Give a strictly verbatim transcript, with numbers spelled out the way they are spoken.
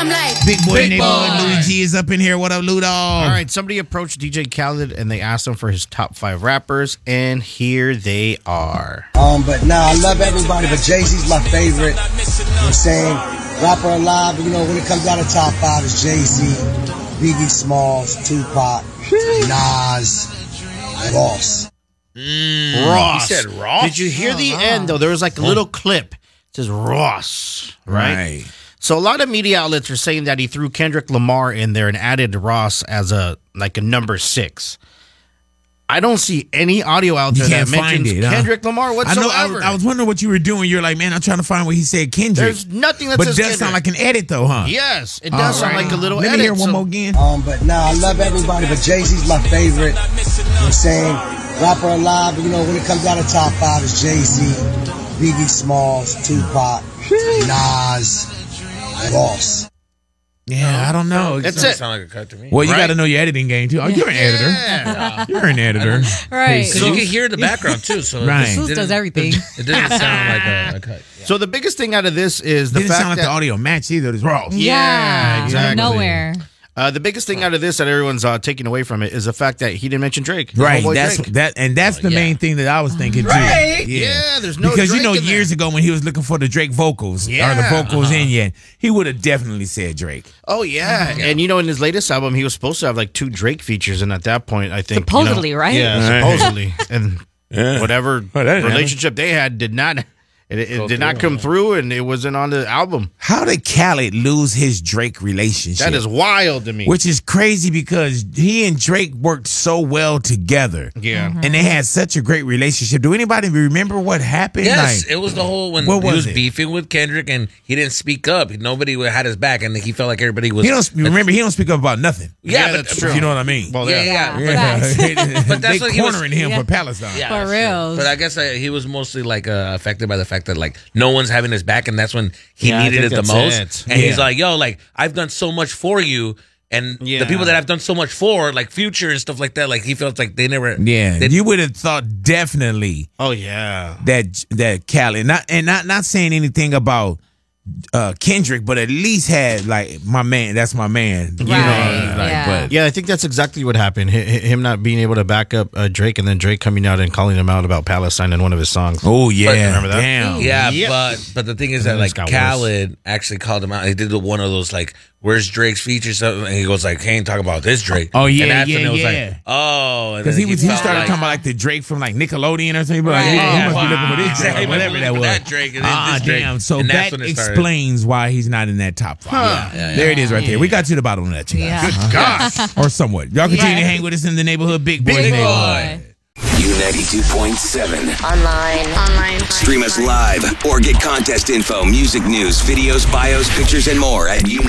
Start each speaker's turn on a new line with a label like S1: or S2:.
S1: I'm like,
S2: Big boy
S3: Big
S2: neighborhood.
S3: boy.
S2: Louis G is up in here. What up, Ludo?
S3: All right, somebody approached D J Khaled and they asked him for his top five rappers, and here they are.
S4: Um, but nah, I love everybody, but Jay-Z's my favorite. You know what I'm saying? Rapper alive, but you know, when it comes down to top five, it's Jay-Z, Biggie Smalls, Tupac, Nas, Ross.
S3: Mm, Ross.
S5: He said Ross?
S3: Did you hear the end, though? There was like a little clip. It says Ross, right?
S2: Right.
S3: So a lot of media outlets are saying that he threw Kendrick Lamar in there and added Ross as a like a number six. I don't see any audio out
S2: You
S3: there that
S2: can't find
S3: mentions
S2: it, huh?
S3: Kendrick Lamar
S2: I
S3: whatsoever.
S2: know. I, was- I was wondering what you were doing. You're like, man, I'm trying to find where he said Kendrick.
S3: There's nothing that
S2: but it
S3: says
S2: does
S3: Kendrick.
S2: sound like an edit, though, huh?
S3: Yes, it does
S2: All
S3: sound
S2: right.
S3: like a little
S2: Let
S3: edit.
S2: me hear one
S3: so-
S2: more again.
S4: Um, but nah, I love everybody, but Jay-Z's my favorite. You know what I'm saying? Rapper alive, but you know, when it comes down to top five, it's Jay-Z, Biggie Smalls, Tupac, Nas, Ross.
S2: Yeah, I don't know.
S3: That's
S5: Doesn't
S3: it.
S5: sound like a cut to me.
S2: Well, you
S3: Right?
S2: got to know your editing game, too. Oh, you're an editor.
S3: Yeah.
S2: You're an editor.
S1: right.
S5: Because you can hear the background too, so
S2: Right.
S5: it just
S1: Zeus
S5: didn't-
S1: does everything.
S5: It doesn't sound like a, a cut. Yeah.
S3: So the biggest thing out of this is the
S2: Didn't
S3: fact
S2: sound like
S3: that
S2: the audio match either. It's Ross.
S3: Yeah, exactly.
S1: Nowhere.
S3: Uh, the biggest thing out of this that everyone's uh, taking away from it is the fact that he didn't mention Drake. His
S2: Right,
S3: homeboy
S2: that's
S3: Drake.
S2: that, and that's the
S5: yeah.
S2: main thing that I was thinking too.
S3: Right.
S2: Yeah,
S3: Yeah, there's no
S2: because you
S3: Drake
S2: know
S3: in
S2: years
S3: there.
S2: ago when he was looking for the Drake vocals or the
S3: Yeah.
S2: vocals in yet, he would have definitely said Drake.
S3: Oh yeah. and you know in his latest album he was supposed to have like two Drake features, and at that point I think
S1: Supposedly,
S3: you know,
S1: right?
S3: Yeah, supposedly, and
S2: Yeah.
S3: whatever
S2: Well, that-
S3: relationship they had did not it, it did not come through, and it wasn't on the album.
S2: How did Khaled lose his Drake relationship?
S3: That is wild to me.
S2: Which is crazy because he and Drake worked so well together.
S3: yeah.
S2: And they had such a great relationship. Do anybody remember what happened?
S5: Yes,
S2: Like,
S5: it was the whole when
S2: What
S5: he
S2: was
S5: was
S2: it?
S5: beefing with Kendrick and he didn't speak up. Nobody had his back, and he felt like everybody was.
S2: he don't remember. He don't speak up about nothing.
S5: Yeah,
S3: Yeah,
S5: but
S3: that's
S2: If
S3: true.
S2: you know what I mean.
S3: Well,
S5: yeah,
S3: yeah.
S5: yeah,
S1: Facts.
S5: But that's
S2: they
S5: what he was-
S2: cornering him
S1: Yeah.
S2: for Palestine.
S5: Yeah,
S1: For
S5: that's true.
S1: reals.
S5: But I guess uh, he was mostly like uh, affected by the fact that like no one's having his back, and that's when he
S3: Yeah, I
S5: needed it
S3: think
S5: the
S3: that's
S5: most.
S3: it.
S5: And he's
S2: Yeah.
S5: like, "Yo, like I've done so much for you." And
S3: Yeah.
S5: the people that I've done so much for, like Future and stuff like that, like he felt like they never.
S2: Yeah,
S5: they-
S2: you would have thought definitely
S3: Oh yeah.
S2: that that Khaled, not and not not saying anything about uh, Kendrick, but at least had like my man. That's my man. You know,
S1: Right,
S2: like,
S1: yeah.
S2: but
S3: Yeah, I think that's exactly what happened. Hi- hi- Him not being able to back up uh, Drake, and then Drake coming out and calling him out about Palestine in one of his songs.
S2: oh yeah,
S3: remember that?
S2: damn.
S5: Yeah,
S3: Yep.
S5: but but the thing is that
S3: And
S5: like
S3: it's got
S5: Khaled actually called him out. He did one of those like, "Where's Drake's feature?" Something, and he goes like, "He ain't talking about this Drake."
S2: Oh, yeah,
S5: and that's
S2: yeah,
S5: when it was
S2: yeah.
S5: like, oh, and
S2: Because
S5: then
S2: he was he
S5: felt
S2: started
S5: like-
S2: talking about like the Drake from like Nickelodeon or something. But like,
S1: Right.
S2: he, he must
S5: Wow.
S2: be looking for this Drake,
S5: Exactly.
S2: or whatever that was.
S5: That Drake and then
S2: ah,
S5: this Drake.
S2: damn. So
S5: And that's
S2: that
S5: when it started.
S2: explains why he's not in that top five.
S5: Yeah, yeah,
S2: There it is right there. We got to the bottom of that, you guys.
S1: Yeah.
S2: Good gosh. Or somewhat. Y'all continue to
S1: Yeah.
S2: hang with us in the neighborhood, Big Boys
S5: Big
S2: neighborhood.
S5: boy.
S6: U ninety-two point seven.
S7: Online. Online.
S6: Stream us live or get contest info, music news, videos, bios, pictures, and more at U